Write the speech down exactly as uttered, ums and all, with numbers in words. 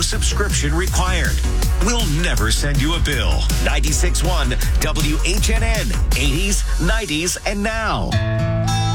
subscription required. We'll never send you a bill. ninety-six point one W H N N, eighties, nineties, and now.